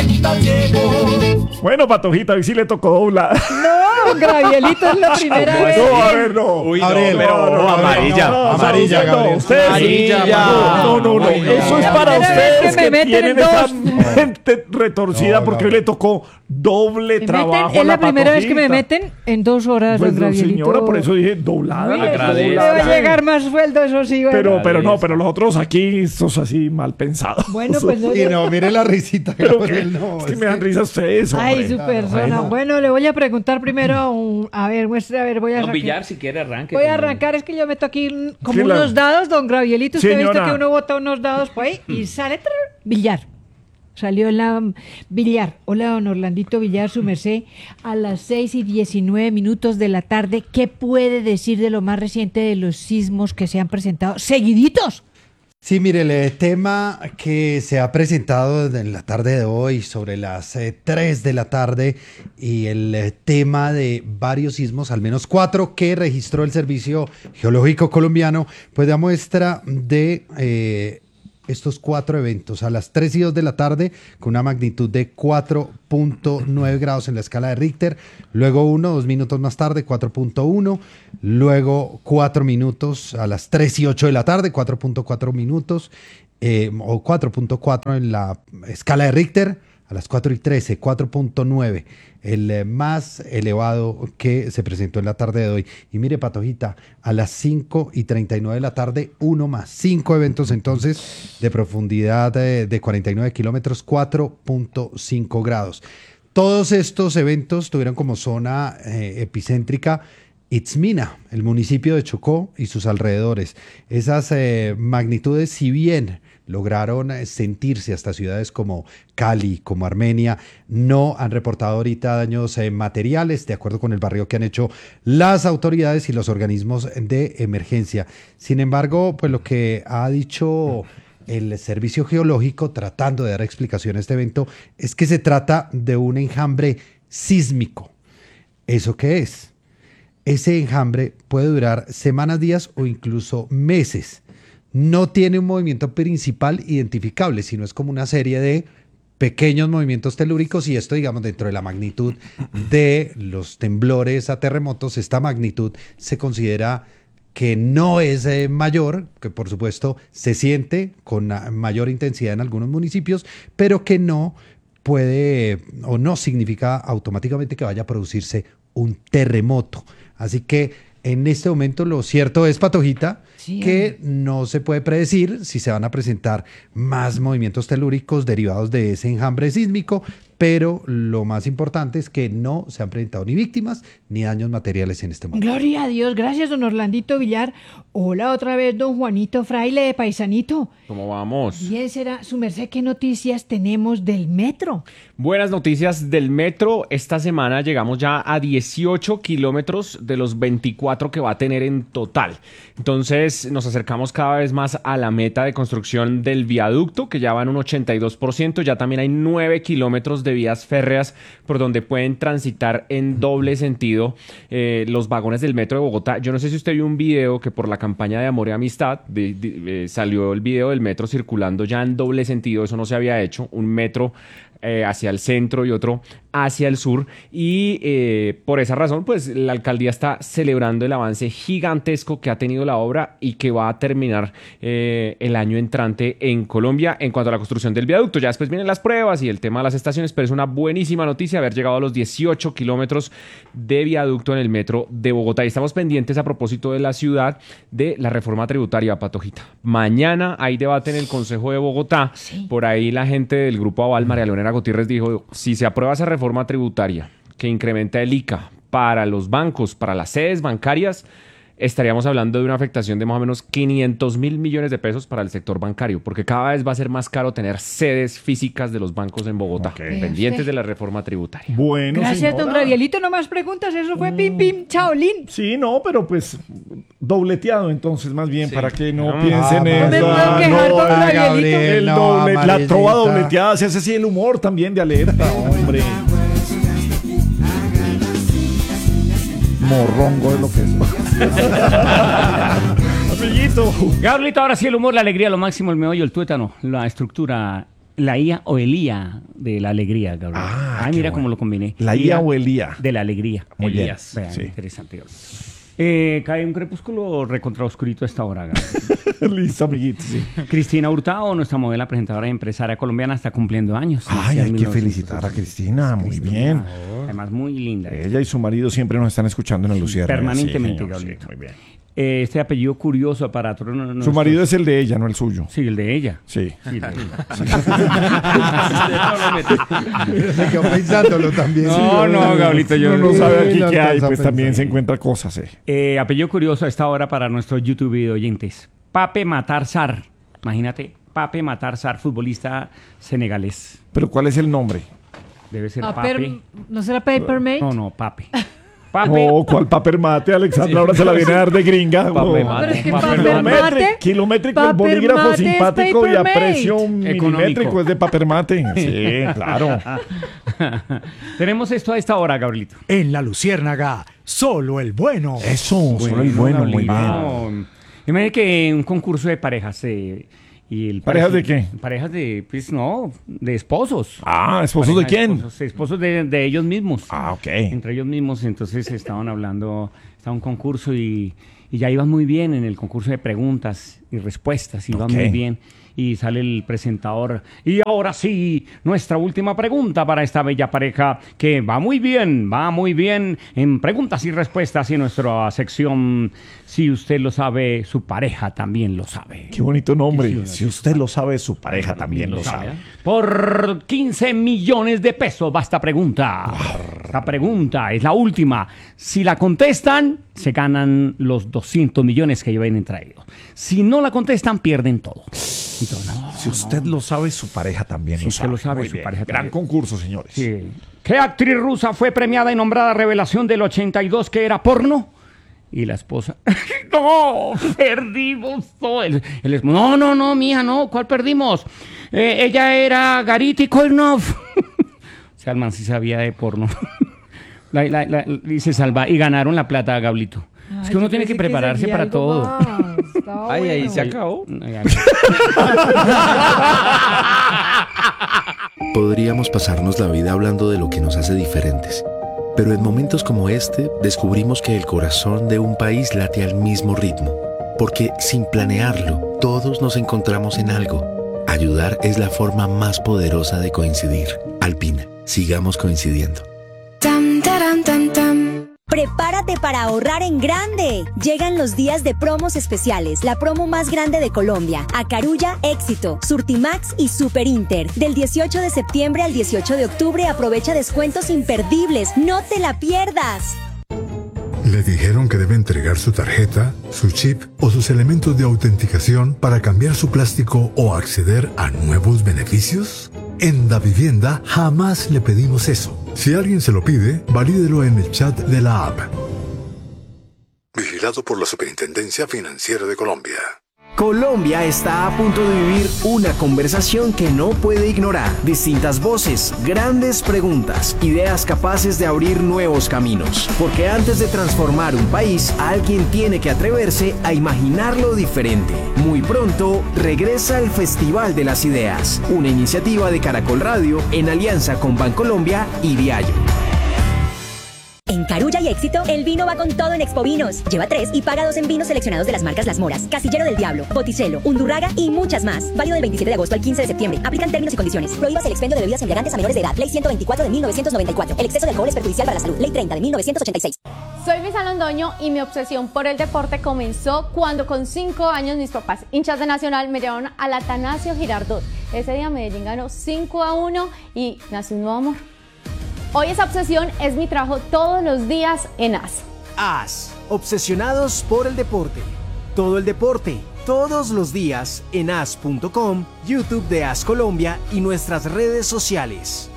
está ciego. Bueno, Patojita, hoy sí le tocó doblar. No, Gabrielito es la primera vez. No, a ver, no. Uy, Gabriel, pero amarilla. Amarilla, Gabriel. Ustedes, Amarilla. No. Eso es para Primera vez ustedes que me que meten tienen en esa dos. mente retorcida No, porque hoy le tocó doble trabajo Es a la primera vez que me Patojita. meten en 2 horas, Pues don no, Gabrielito. señora, por eso dije doblada. Uy, agradezco. le va a llegar más sueldo, eso sí. Bueno, Pero los otros aquí, estos así mal pensados. Bueno, pues no. Y no, mire la risita, Pero Gabriel, que, no. es que me dan risa ustedes, hombre. Ay, su persona. Bueno, le voy a preguntar primero a ver, muestre, a ver, voy a Don sacar. Villar, si quiere, arranque. Voy a arrancar, es que yo meto aquí como Sí, unos dados, don Gabrielito. Usted ha visto Señora. que uno bota unos dados por ahí y sale Villar. Salió la Villar. Hola, don Orlandito Villar, su merced. A las 6:19 de la tarde, ¿qué puede decir de lo más reciente de los sismos que se han presentado seguiditos? Sí, mire, el tema que se ha presentado en la tarde de hoy sobre las 3 de la tarde y el tema de varios sismos, al menos 4 que registró el Servicio Geológico Colombiano, pues da muestra de estos 4 eventos a las 3:02 de la tarde con una magnitud de 4.9 grados en la escala de Richter, luego 2 minutos más tarde 4.1, luego 4 minutos a las 3:08 de la tarde 4.4 minutos o 4.4 en la escala de Richter, a las 4:13 4.9, el más elevado que se presentó en la tarde de hoy. Y mire, Patojita, a las 5:39 de la tarde, uno más. 5 eventos entonces de profundidad de 49 kilómetros, 4.5 grados. Todos estos eventos tuvieron como zona epicéntrica Itzmina, el municipio de Chocó y sus alrededores. Esas magnitudes, si bien lograron sentirse hasta ciudades como Cali, como Armenia, no han reportado ahorita daños materiales, de acuerdo con el barrio que han hecho las autoridades y los organismos de emergencia. Sin embargo, pues lo que ha dicho el Servicio Geológico, tratando de dar explicación a este evento, es que se trata de un enjambre sísmico. ¿Eso qué es? Ese enjambre puede durar semanas, días o incluso meses. No tiene un movimiento principal identificable, sino es como una serie de pequeños movimientos telúricos, y esto, digamos, dentro de la magnitud de los temblores a terremotos, esta magnitud se considera que no es mayor, que por supuesto se siente con mayor intensidad en algunos municipios, pero que no puede o no significa automáticamente que vaya a producirse un terremoto. Así que en este momento lo cierto es, Patojita, Sí, que no se puede predecir si se van a presentar más movimientos telúricos derivados de ese enjambre sísmico, pero lo más importante es que no se han presentado ni víctimas ni daños materiales en este momento. Gloria a Dios, gracias, don Orlandito Villar. Hola otra vez, don Juanito Fraile de Paisanito. ¿Cómo vamos? Bien será, su merced, ¿qué noticias tenemos del metro? Buenas noticias del metro. Esta semana llegamos ya a 18 kilómetros de los 24 que va a tener en total. Entonces nos acercamos cada vez más a la meta de construcción del viaducto, que ya va en un 82%. Ya también hay 9 kilómetros de vías férreas por donde pueden transitar en doble sentido los vagones del metro de Bogotá. Yo no sé si usted vio un video que por la campaña de Amor y Amistad salió el video del metro circulando ya en doble sentido. Eso no se había hecho. Un metro hacia el centro y otro hacia el sur, y por esa razón pues la alcaldía está celebrando el avance gigantesco que ha tenido la obra y que va a terminar el año entrante en Colombia en cuanto a la construcción del viaducto. Ya después vienen las pruebas y el tema de las estaciones, pero es una buenísima noticia haber llegado a los 18 kilómetros de viaducto en el metro de Bogotá. Y estamos pendientes, a propósito de la ciudad, de la reforma tributaria, Patojita. Mañana hay debate en el Consejo de Bogotá. Sí. Por ahí la gente del Grupo Aval, María Leonera Gutiérrez, dijo: si se aprueba esa reforma tributaria que incrementa el ICA para los bancos, para las sedes bancarias, estaríamos hablando de una afectación de más o menos 500.000 millones de pesos para el sector bancario, porque cada vez va a ser más caro tener sedes físicas de los bancos en Bogotá, pendientes de la reforma tributaria. Bueno, Gracias, señora. don Gabrielito. No más preguntas, eso fue pim, pim, chaolín. Sí, no, pero pues dobleteado entonces, más bien, Sí. para que no Ah, piensen en no me eso. puedo quejar, don Gabrielito. El no, doble, la amarillita. trova dobleteada, se hace así el humor también de alerta, hombre. Morrongo es lo que es. Amiguito. Gabrielito, ahora sí el humor, la alegría, lo máximo, el meollo, el tuétano, la estructura La IA o el IA de la alegría, Gabriel. Ay, qué mira bueno. cómo lo combiné. La IA o el IA. De la alegría. Muy bien. Elías. Vean, Sí. interesante, Gabriel. Cae un crepúsculo recontra oscurito a esta hora, Gabriel. Listo, amiguitos. Sí. Cristina Hurtado, nuestra modelo, presentadora y empresaria colombiana, está cumpliendo años. Ay, Nació en hay que 1900. felicitar a Cristina. Muy bien. Además, muy linda. Ella y su marido siempre nos están escuchando en el Luciérnaga. Permanentemente, Sí, señor, Gabriel. sí, muy bien. Este apellido curioso para todos Su nuestros- marido es el de ella, no el suyo. Sí, el de ella. Sí. Sí, el de ella. Se quedó pensándolo también. No, Gablito, yo Uno no sabe aquí no qué hay, alcanza a pues pensar. también se encuentra cosas. Apellido curioso a esta hora para nuestros YouTube video oyentes. Pape Matar Sarr. Imagínate, Pape Matar Sarr, futbolista senegalés. Pero ¿cuál es el nombre? Debe ser Paper- Pape. ¿No será Papermate? No, Pape. Pape. Oh, ¿cuál paper mate, Alexandra? Ahora se la viene a dar de gringa. Paper Oh. Pero es que Paper Paper Kilométrico, Mate. kilométrico, el Paper bolígrafo mate es simpático y a Papermate. precio milimétrico es de paper mate. Sí, claro. Tenemos esto a esta hora, Gabrielito. En la Luciérnaga, solo el bueno. Eso, solo el bueno, muy bien. Gabrielito. Imagínate que un concurso de parejas. Y el ¿Parejas de qué? Parejas de, pues no, de esposos. Ah, ¿esposos de Pareja quién? Esposos de ellos mismos. Ah, ok. Entre ellos mismos, entonces estaban hablando, estaba un concurso y ya iban muy bien en el concurso de preguntas y respuestas, iban Ok. muy bien. Y sale el presentador. Y ahora sí, nuestra última pregunta para esta bella pareja, que va muy bien en preguntas y respuestas y en nuestra sección, si usted lo sabe, su pareja también lo sabe. Qué bonito nombre. Si usted lo sabe, su pareja también lo sabe. Por 15 millones de pesos va esta pregunta. Esta pregunta es la última. Si la contestan, se ganan los 200 millones que llevan traído. Si no la contestan, pierden todo. Entonces, no, Si usted lo sabe, su pareja también Si lo usted sabe. lo sabe, Muy su bien. pareja Gran también. concurso, señores. sí. ¿Qué actriz rusa fue premiada y nombrada revelación del 82 que era porno? Y la esposa, no, perdimos todo. No, mija, no, ¿cuál perdimos? Ella era Garity Koinov. O sea, el man sí sabía de porno. Y se salva, y ganaron la plata, Gablito. Es que uno tiene que prepararse para todo. Ay, ahí se acabó. Podríamos pasarnos la vida hablando de lo que nos hace diferentes, pero en momentos como este descubrimos que el corazón de un país late al mismo ritmo, porque sin planearlo, todos nos encontramos en algo. Ayudar es la forma más poderosa de coincidir. Alpina, sigamos coincidiendo. Tam, taram, tam, tam. Prepárate para ahorrar en grande. Llegan los días de promos especiales, la promo más grande de Colombia. Acarulla, Éxito, Surtimax y Super Inter. Del 18 de septiembre al 18 de octubre aprovecha descuentos imperdibles. ¡No te la pierdas! ¿Le dijeron que debe entregar su tarjeta, su chip o sus elementos de autenticación para cambiar su plástico o acceder a nuevos beneficios? En Davivienda jamás le pedimos eso. Si alguien se lo pide, valídelo en el chat de la app. Vigilado por la Superintendencia Financiera de Colombia. Colombia está a punto de vivir una conversación que no puede ignorar. Distintas voces, grandes preguntas, ideas capaces de abrir nuevos caminos. Porque antes de transformar un país, alguien tiene que atreverse a imaginarlo diferente. Muy pronto, regresa el Festival de las Ideas, una iniciativa de Caracol Radio en alianza con Bancolombia y Diallo. En Carulla y Éxito, el vino va con todo en Expovinos. Lleva 3 y paga 2 en vinos seleccionados de las marcas Las Moras, Casillero del Diablo, Botticello, Undurraga y muchas más. Válido del 27 de agosto al 15 de septiembre. Aplican términos y condiciones. Prohíbas el expendio de bebidas embriagantes a menores de edad. Ley 124 de 1994. El exceso de alcohol es perjudicial para la salud. Ley 30 de 1986. Soy Luisa Londoño y mi obsesión por el deporte comenzó cuando con 5 años mis papás, hinchas de Nacional, me llevaron al Atanasio Girardot. Ese día Medellín ganó 5-1 y nació un nuevo amor. Hoy esa obsesión es mi trabajo todos los días en AS. AS, obsesionados por el deporte. Todo el deporte, todos los días en as.com, YouTube de AS Colombia y nuestras redes sociales.